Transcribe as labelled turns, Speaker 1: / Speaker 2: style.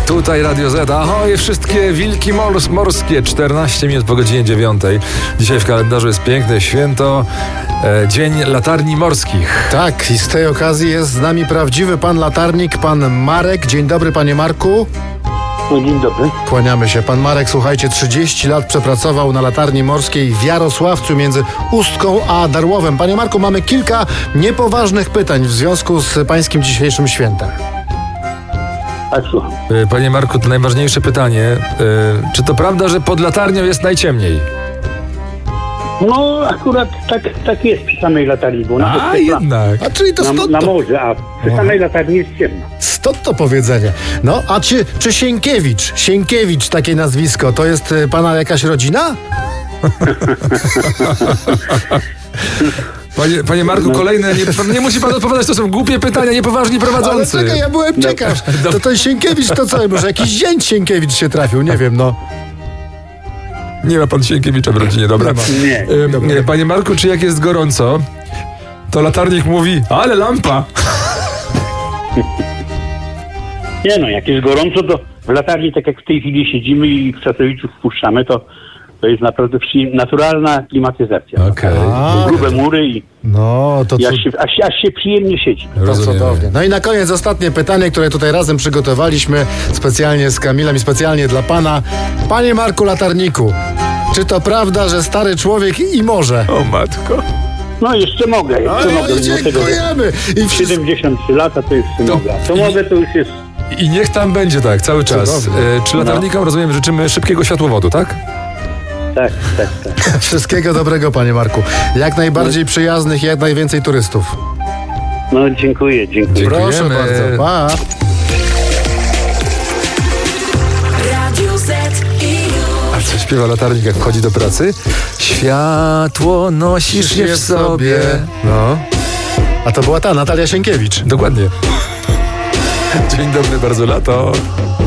Speaker 1: Tutaj Radio Z. Ahoj, wszystkie wilki morskie. 14 minut po godzinie 9. Dzisiaj w kalendarzu jest piękne święto. Dzień Latarni Morskich.
Speaker 2: Tak, i z tej okazji jest z nami prawdziwy pan latarnik, pan Marek. Dzień dobry, panie Marku.
Speaker 3: No, dzień dobry.
Speaker 2: Kłaniamy się. Pan Marek, słuchajcie, 30 lat przepracował na latarni morskiej w Jarosławcu między Ustką a Darłowem. Panie Marku, mamy kilka niepoważnych pytań w związku z pańskim dzisiejszym świętem.
Speaker 3: Tak, słucham.
Speaker 1: Panie Marku, to najważniejsze pytanie. Czy to prawda, że pod latarnią jest najciemniej?
Speaker 3: No, akurat tak jest przy samej latarni, bo
Speaker 1: A jednak.
Speaker 2: A czyli to stąd
Speaker 3: na morze, a przy samej latarni jest ciemno.
Speaker 2: Stąd to powiedzenie. No, a czy Sienkiewicz, takie nazwisko, to jest pana jakaś rodzina?
Speaker 1: Panie Marku, kolejne, nie musi pan odpowiadać, to są głupie pytania, niepoważni prowadzący.
Speaker 2: Ale czekaj, ja byłem ciekaw. To ten Sienkiewicz to co? Może jakiś zięć Sienkiewicz się trafił, nie wiem, no.
Speaker 1: Nie ma pan Sienkiewicza w rodzinie, dobra.
Speaker 3: Nie.
Speaker 1: Panie Marku, czy jak jest gorąco, to latarnik mówi, ale lampa.
Speaker 3: Nie no, jak jest gorąco, to w latarni, tak jak w tej chwili siedzimy i Krzasowiczów wpuszczamy, to jest naprawdę naturalna klimatyzacja.
Speaker 1: Okej.
Speaker 3: Grube mury i
Speaker 2: No, to co...
Speaker 3: aż się przyjemnie siedzi.
Speaker 2: To
Speaker 1: Rozumiemy.
Speaker 2: cudownie. No i na koniec ostatnie pytanie, które tutaj razem przygotowaliśmy specjalnie z Kamilem i specjalnie dla pana. Panie Marku Latarniku, czy to prawda, że stary człowiek i może?
Speaker 1: O matko.
Speaker 3: No jeszcze mogę, mimo tego, że
Speaker 2: dziękujemy. I
Speaker 3: 73 lata to jeszcze mogę. A co mogę, to już jest...
Speaker 1: I niech tam będzie tak, cały czas.
Speaker 2: Cudownie.
Speaker 1: Czy latarnikom, rozumiem, życzymy szybkiego światłowodu, tak?
Speaker 3: Tak.
Speaker 2: Wszystkiego dobrego, panie Marku. Jak najbardziej przyjaznych i jak najwięcej turystów.
Speaker 3: No dziękuję.
Speaker 1: Dziękujemy.
Speaker 2: Proszę bardzo. Pa.
Speaker 1: A co śpiewa latarnik, jak wchodzi do pracy? Światło nosisz je w sobie. No,
Speaker 2: A to była ta Natalia Sienkiewicz.
Speaker 1: dokładnie. Dzień dobry, bardzo lato.